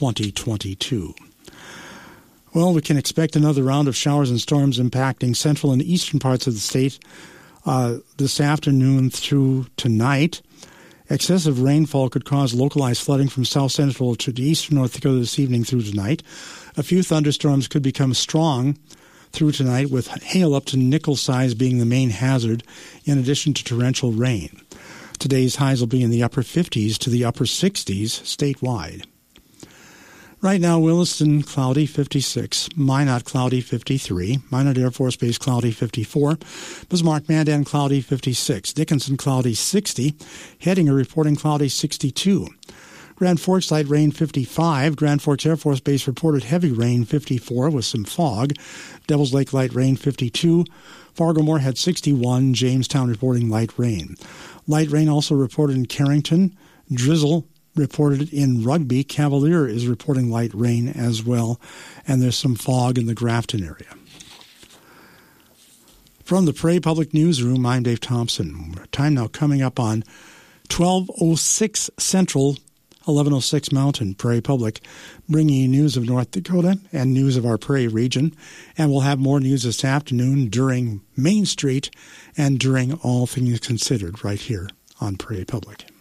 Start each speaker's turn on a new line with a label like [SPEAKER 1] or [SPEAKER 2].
[SPEAKER 1] 2022. Well, we can expect another round of showers and storms impacting central and eastern parts of the state this afternoon through tonight. Excessive rainfall could cause localized flooding from south central to eastern North Dakota this evening through tonight. A few thunderstorms could become strong through tonight, with hail up to nickel size being the main hazard, in addition to torrential rain. Today's highs will be in the upper 50s to the upper 60s statewide. Right now, Williston, cloudy, 56. Minot, cloudy, 53. Minot Air Force Base, cloudy, 54. Bismarck, Mandan, cloudy, 56. Dickinson, cloudy, 60. Hettinger reporting cloudy, 62. Grand Forks, light rain, 55. Grand Forks Air Force Base reported heavy rain, 54, with some fog. Devils Lake, light rain, 52. Fargo-Moorhead, 61. Jamestown reporting light rain. Light rain also reported in Carrington. Drizzle reported in Rugby. Cavalier is reporting light rain as well, and there's some fog in the Grafton area. From the Prairie Public Newsroom, I'm Dave Thompson. Time now coming up on 12:06 Central, 11:06 Mountain. Prairie Public bringing you news of North Dakota and news of our Prairie region, and we'll have more news this afternoon during Main Street and during All Things Considered right here on Prairie Public.